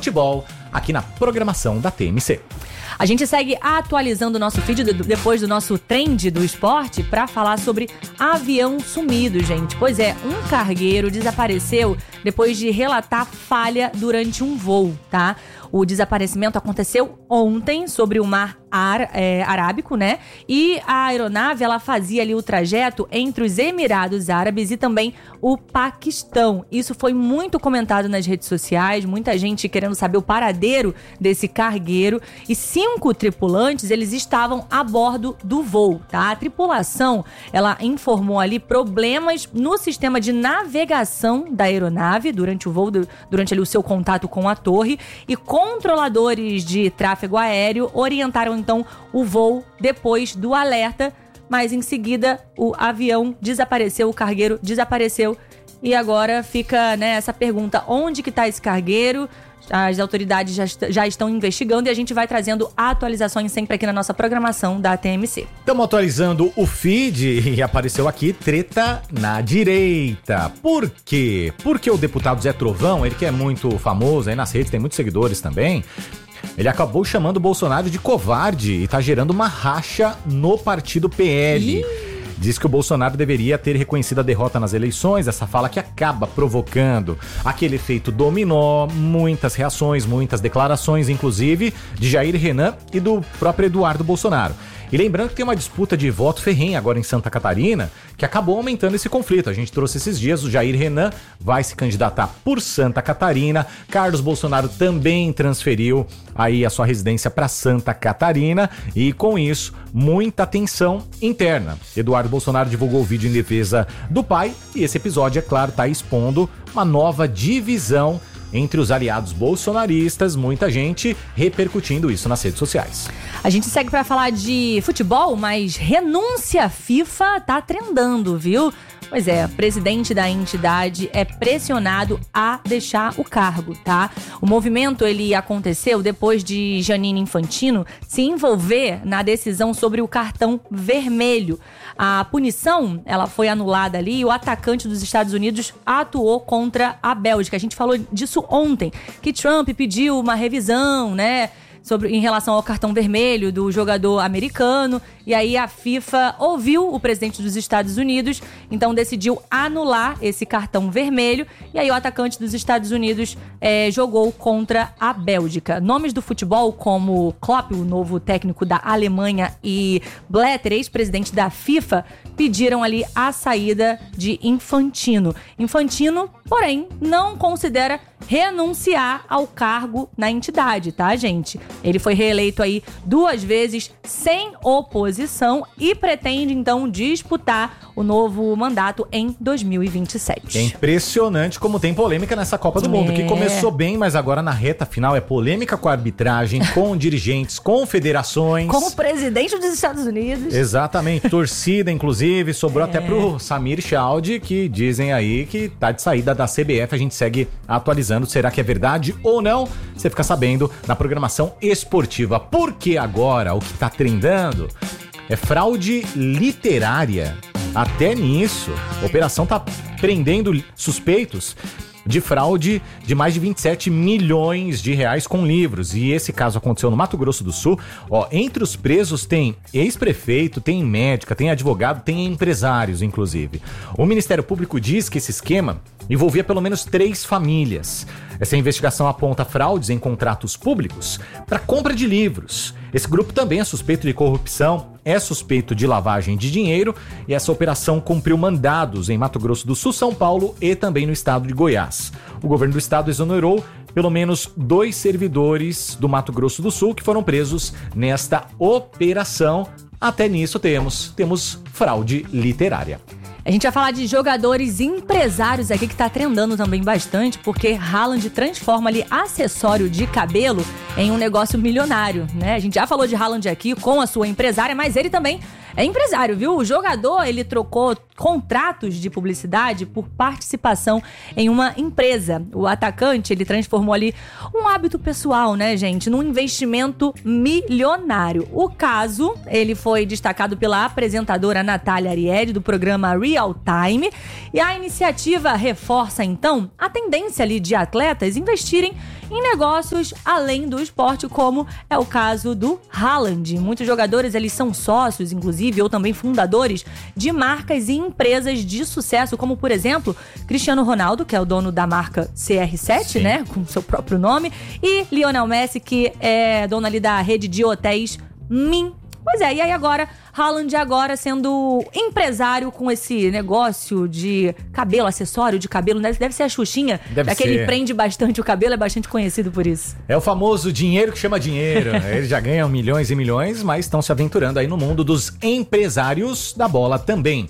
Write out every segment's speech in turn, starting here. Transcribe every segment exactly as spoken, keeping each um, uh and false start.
futebol aqui na programação da T M C. A gente segue atualizando o nosso feed do, depois do nosso trend do esporte para falar sobre avião sumido, gente. Pois é, um cargueiro desapareceu depois de relatar falha durante um voo, tá? O desaparecimento aconteceu ontem sobre o mar Ar, é, Arábico, né? E a aeronave, ela fazia ali o trajeto entre os Emirados Árabes e também o Paquistão. Isso foi muito comentado nas redes sociais, muita gente querendo saber o paradeiro desse cargueiro. E cinco tripulantes, eles estavam a bordo do voo, tá? A tripulação, ela informou ali problemas no sistema de navegação da aeronave durante o voo, durante ali o seu contato com a torre, e controladores de tráfego aéreo orientaram então o voo depois do alerta, mas em seguida o avião desapareceu, o cargueiro desapareceu, e agora fica, né, essa pergunta: onde que está esse cargueiro? As autoridades já, est- já estão investigando e a gente vai trazendo atualizações sempre aqui na nossa programação da T M C. Estamos atualizando o feed e apareceu aqui treta na direita. Por quê? Porque o deputado Zé Trovão, ele que é muito famoso aí nas redes, tem muitos seguidores também, ele acabou chamando o Bolsonaro de covarde e tá gerando uma racha no partido P L. Ih! Diz que o Bolsonaro deveria ter reconhecido a derrota nas eleições, essa fala que acaba provocando aquele efeito dominó, muitas reações, muitas declarações, inclusive de Jair Renan e do próprio Eduardo Bolsonaro. E lembrando que tem uma disputa de voto ferrenha agora em Santa Catarina, que acabou aumentando esse conflito. A gente trouxe esses dias, o Jair Renan vai se candidatar por Santa Catarina, Carlos Bolsonaro também transferiu aí a sua residência para Santa Catarina, e com isso, muita tensão interna. Eduardo Bolsonaro divulgou o vídeo em defesa do pai, e esse episódio, é claro, está expondo uma nova divisão entre os aliados bolsonaristas, muita gente repercutindo isso nas redes sociais. A gente segue para falar de futebol, mas renúncia FIFA tá trendando, viu? Pois é, o presidente da entidade é pressionado a deixar o cargo, tá? O movimento, ele aconteceu depois de Gianni Infantino se envolver na decisão sobre o cartão vermelho. A punição, ela foi anulada ali e o atacante dos Estados Unidos atuou contra a Bélgica. A gente falou disso ontem, que Trump pediu uma revisão, né, sobre, em relação ao cartão vermelho do jogador americano, e aí a FIFA ouviu o presidente dos Estados Unidos, então decidiu anular esse cartão vermelho, e aí o atacante dos Estados Unidos é, jogou contra a Bélgica. Nomes do futebol como Klopp, o novo técnico da Alemanha, e Blatter, ex-presidente da FIFA, pediram ali a saída de Infantino. Infantino, porém, não considera renunciar ao cargo na entidade, tá, gente? Ele foi reeleito aí duas vezes sem oposição e pretende, então, disputar o novo mandato em dois mil e vinte e sete. É impressionante como tem polêmica nessa Copa do Mundo, É. que começou bem, mas agora na reta final é polêmica com a arbitragem, com dirigentes, com federações. Com o presidente dos Estados Unidos. Exatamente, torcida, inclusive, sobrou É. até pro Samir Chaldi, que dizem aí que tá de saída da C B F. A gente segue atualizando, será que é verdade ou não? Você fica sabendo na programação esportiva. Porque agora o que tá trendando é fraude literária. Até nisso, a operação tá prendendo suspeitos de fraude de mais de vinte e sete milhões de reais com livros. E esse caso aconteceu no Mato Grosso do Sul. Ó, entre os presos tem ex-prefeito, tem médica, tem advogado, tem empresários, inclusive. O Ministério Público diz que esse esquema envolvia pelo menos três famílias. Essa investigação aponta fraudes em contratos públicos para compra de livros. Esse grupo também é suspeito de corrupção, é suspeito de lavagem de dinheiro, e essa operação cumpriu mandados em Mato Grosso do Sul, São Paulo e também no estado de Goiás. O governo do estado exonerou pelo menos dois servidores do Mato Grosso do Sul que foram presos nesta operação. Até nisso temos, temos fraude literária. A gente vai falar de jogadores empresários aqui que tá trendando também bastante, porque Haaland transforma ali acessório de cabelo em um negócio milionário, né? A gente já falou de Haaland aqui com a sua empresária, mas ele também é empresário, viu? O jogador, ele trocou contratos de publicidade por participação em uma empresa. O atacante, ele transformou ali um hábito pessoal, né, gente, num investimento milionário. O caso, ele foi destacado pela apresentadora Natália Ariely, do programa Real Time, e a iniciativa reforça, então, a tendência ali de atletas investirem em negócios além do esporte, como é o caso do Haaland. Muitos jogadores, eles são sócios, inclusive, ou também fundadores de marcas e empresas de sucesso, como, por exemplo, Cristiano Ronaldo, que é o dono da marca C R sete, Sim. né, com seu próprio nome, e Lionel Messi, que é dono ali da rede de hotéis Min. Pois é, e aí agora, Haaland agora sendo empresário com esse negócio de cabelo, acessório de cabelo, deve, deve ser a Xuxinha, deve daquele ser. prende bastante o cabelo, é bastante conhecido por isso. É o famoso dinheiro que chama dinheiro. Eles já ganham milhões e milhões, mas estão se aventurando aí no mundo dos empresários da bola também.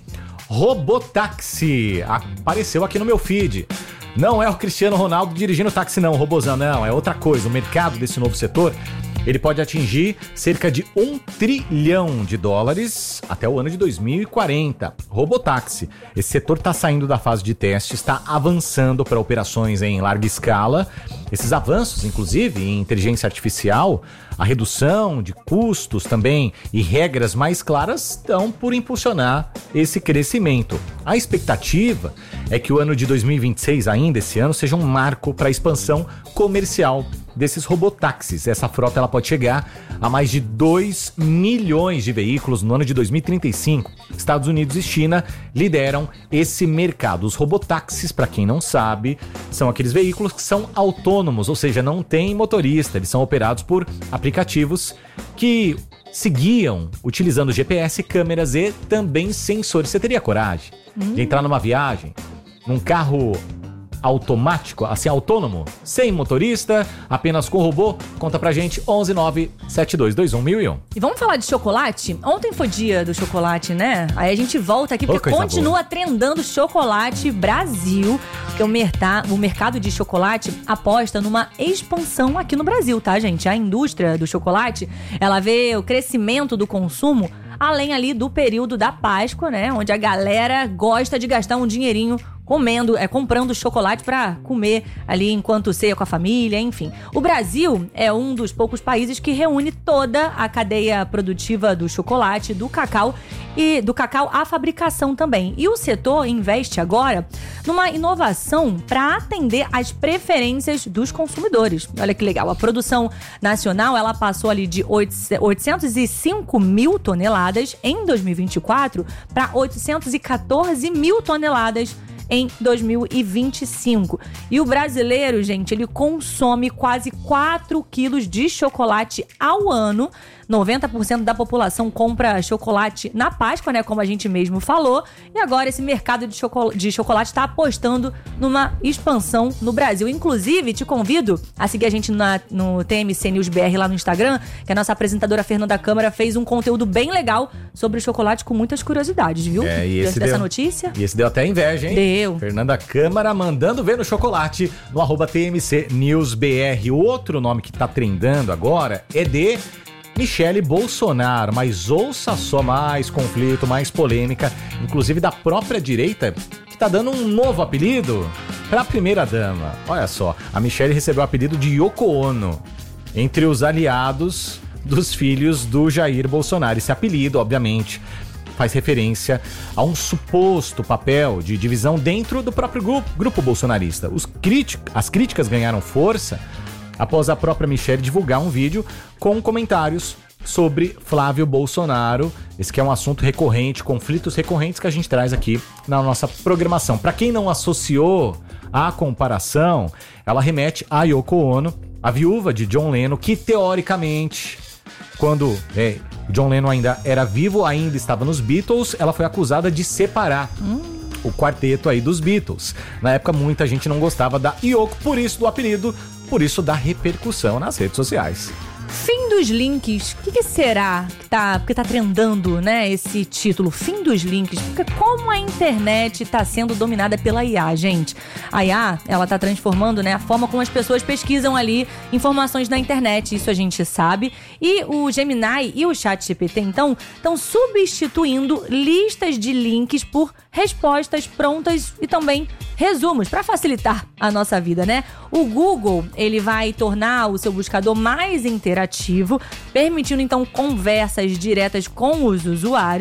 Robotáxi apareceu aqui no meu feed. Não é o Cristiano Ronaldo dirigindo táxi não, robozão, não, é outra coisa. O mercado desse novo setor, ele pode atingir cerca de um trilhão de dólares até o ano de dois mil e quarenta. Robotáxi. Esse setor está saindo da fase de teste, está avançando para operações em larga escala. Esses avanços, inclusive, em inteligência artificial, a redução de custos também e regras mais claras estão por impulsionar esse crescimento. A expectativa é que o ano de dois mil e vinte e seis, ainda esse ano, seja um marco para a expansão comercial desses robotáxis. Essa frota ela pode chegar a mais de dois milhões de veículos no ano de dois mil e trinta e cinco. Estados Unidos e China lideram esse mercado. Os robotáxis, para quem não sabe, são aqueles veículos que são autônomos, ou seja, não tem motorista. Eles são operados por aplicativos que se guiam utilizando G P S, câmeras e também sensores. Você teria coragem hum. de entrar numa viagem, num carro automático, assim, autônomo, sem motorista, apenas com robô? Conta pra gente, onze nove sete dois dois um mil e um. E vamos falar de chocolate? Ontem foi dia do chocolate, né? Aí a gente volta aqui, porque oh, continua boa. trendando chocolate Brasil, porque o, merta, o mercado de chocolate aposta numa expansão aqui no Brasil, tá, gente? A indústria do chocolate, ela vê o crescimento do consumo além ali do período da Páscoa, né? Onde a galera gosta de gastar um dinheirinho comendo, é, comprando chocolate pra comer ali enquanto ceia com a família, enfim. O Brasil é um dos poucos países que reúne toda a cadeia produtiva do chocolate, do cacau e do cacau à fabricação também. E o setor investe agora numa inovação para atender às preferências dos consumidores. Olha que legal, a produção nacional ela passou ali de oitocentos e cinco mil toneladas em dois mil e vinte e quatro para oitocentos e quatorze mil toneladas em dois mil e vinte e cinco. E o brasileiro, gente, ele consome quase quatro quilos de chocolate ao ano. noventa por cento da população compra chocolate na Páscoa, né? Como a gente mesmo falou. E agora esse mercado de, choco- de chocolate está apostando numa expansão no Brasil. Inclusive, te convido a seguir a gente na, no T M C News B R lá no Instagram, que a nossa apresentadora Fernanda Câmara fez um conteúdo bem legal sobre o chocolate com muitas curiosidades, viu? É, e esse dessa deu, notícia. E esse deu até inveja, hein? Deu. Fernanda Câmara mandando ver no chocolate no arroba T M C News B R. O outro nome que tá trendando agora é de Michele Bolsonaro, mas ouça só, mais conflito, mais polêmica, inclusive da própria direita, que tá dando um novo apelido pra primeira-dama. Olha só, a Michele recebeu o apelido de Yoko Ono, entre os aliados dos filhos do Jair Bolsonaro. Esse apelido, obviamente, faz referência a um suposto papel de divisão dentro do próprio grupo, grupo bolsonarista. Os crític, as críticas ganharam força após a própria Michele divulgar um vídeo com comentários sobre Flávio Bolsonaro. Esse que é um assunto recorrente, conflitos recorrentes que a gente traz aqui na nossa programação. Para quem não associou a comparação, ela remete a Yoko Ono, a viúva de John Lennon, que teoricamente, quando é, John Lennon ainda era vivo, ainda estava nos Beatles, ela foi acusada de separar hum. o quarteto aí dos Beatles. Na época, muita gente não gostava da Yoko, por isso do apelido, por isso da repercussão nas redes sociais. Fim dos links. O que, que será que tá, porque tá trendando, né, esse título, Fim dos links? Porque como a internet tá sendo dominada pela I A, gente. A I A, ela tá transformando, né, a forma como as pessoas pesquisam ali informações na internet, isso a gente sabe. E o Gemini e o ChatGPT, então, estão substituindo listas de links por respostas prontas e também resumos, para facilitar a nossa vida, né? O Google, ele vai tornar o seu buscador mais interativo, permitindo então conversas diretas com os usuários.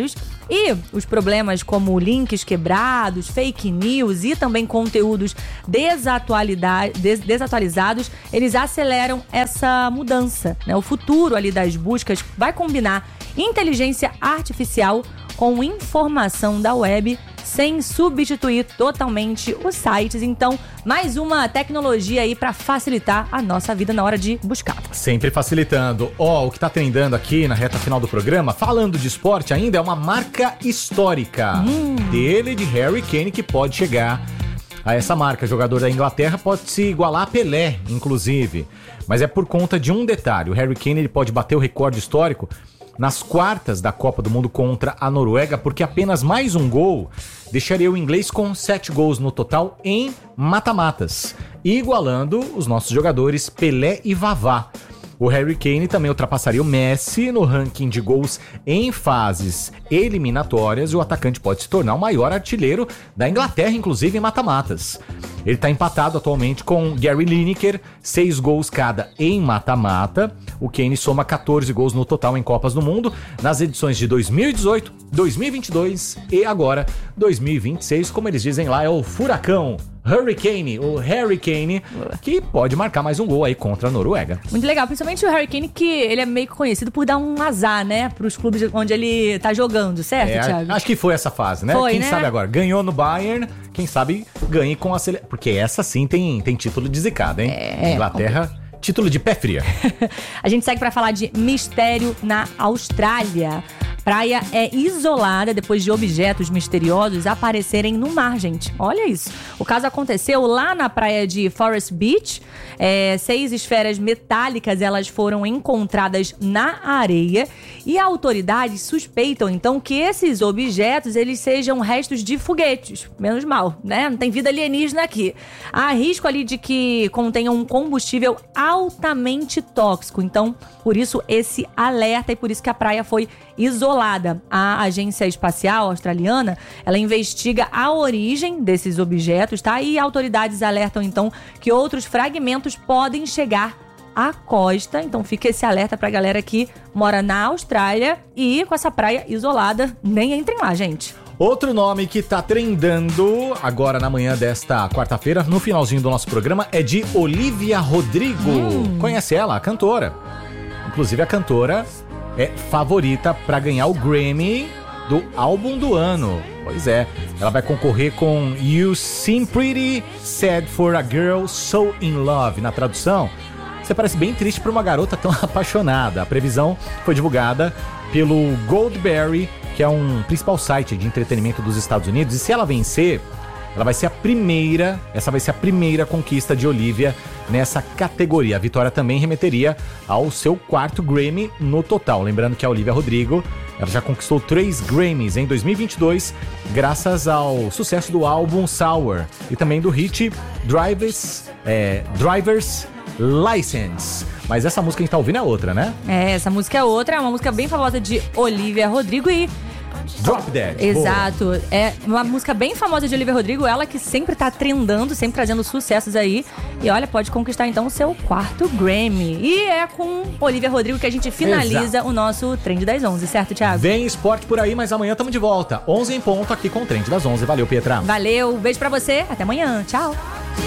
E os problemas como links quebrados, fake news e também conteúdos desatualidade, des, desatualizados, eles aceleram essa mudança, né? O futuro ali das buscas vai combinar inteligência artificial com informação da web, sem substituir totalmente os sites. Então, mais uma tecnologia aí para facilitar a nossa vida na hora de buscar. Sempre facilitando. Ó, oh, o que tá trendando aqui na reta final do programa, falando de esporte ainda, é uma marca histórica hum. dele, de Harry Kane, que pode chegar a essa marca. O jogador da Inglaterra pode se igualar a Pelé, inclusive. Mas é por conta de um detalhe. O Harry Kane ele pode bater o recorde histórico nas quartas da Copa do Mundo contra a Noruega, porque apenas mais um gol deixaria o inglês com sete gols no total em mata-matas, igualando os nossos jogadores Pelé e Vavá. O Harry Kane também ultrapassaria o Messi no ranking de gols em fases eliminatórias e o atacante pode se tornar o maior artilheiro da Inglaterra, inclusive em mata-matas. Ele está empatado atualmente com Gary Lineker, seis gols cada em mata-mata. O Kane soma catorze gols no total em Copas do Mundo nas edições de dois mil e dezoito, dois mil e vinte e dois e agora dois mil e vinte e seis, como eles dizem lá, é o furacão Hurricane, o Harry Kane, que pode marcar mais um gol aí contra a Noruega. Muito legal, principalmente o Harry Kane, que ele é meio conhecido por dar um azar, né, pros clubes onde ele tá jogando, certo, é, Thiago? Acho que foi essa fase, né? Foi, quem né? sabe agora, ganhou no Bayern, quem sabe ganhe com a seleção, porque essa sim tem, tem título de zicada, hein? É, Inglaterra, é, título de pé fria. A gente segue pra falar de mistério na Austrália. Praia é isolada depois de objetos misteriosos aparecerem no mar, gente. Olha isso. O caso aconteceu lá na praia de Forest Beach. É, seis esferas metálicas, elas foram encontradas na areia e autoridades suspeitam, então, que esses objetos, eles sejam restos de foguetes. Menos mal, né? Não tem vida alienígena aqui. Há risco ali de que contenham um combustível altamente tóxico. Então, por isso, esse alerta e por isso que a praia foi isolada. A Agência Espacial Australiana, ela investiga a origem desses objetos, tá? E autoridades alertam, então, que outros fragmentos podem chegar à costa. Então fica esse alerta pra galera que mora na Austrália e com essa praia isolada, nem entrem lá, gente. Outro nome que tá trendando agora na manhã desta quarta-feira, no finalzinho do nosso programa, é de Olivia Rodrigo. Hum. Conhece ela, a cantora. Inclusive a cantora é favorita para ganhar o Grammy do álbum do ano. Pois é, ela vai concorrer com You Seem Pretty Sad for a Girl So In Love. Na tradução, você parece bem triste para uma garota tão apaixonada. A previsão foi divulgada pelo Goldberry, que é um principal site de entretenimento dos Estados Unidos. E se ela vencer, ela vai ser a primeira, essa vai ser a primeira conquista de Olivia nessa categoria. A vitória também remeteria ao seu quarto Grammy no total. Lembrando que a Olivia Rodrigo, ela já conquistou três Grammys em dois mil e vinte e dois, graças ao sucesso do álbum Sour e também do hit Drivers, é, Drivers License. Mas essa música que a gente tá ouvindo é outra, né? É, essa música é outra, é uma música bem famosa de Olivia Rodrigo e... Drop Dead. Exato. Boa. É uma música bem famosa de Olivia Rodrigo, ela que sempre tá trendando, sempre trazendo sucessos aí. E olha, pode conquistar então o seu quarto Grammy. E é com Olivia Rodrigo que a gente finaliza Exato. O nosso Trend das onze, certo, Thiago? Vem esporte por aí, mas amanhã tamo de volta. onze em ponto aqui com o Trend das onze. Valeu, Pietra. Valeu, beijo pra você, até amanhã. Tchau.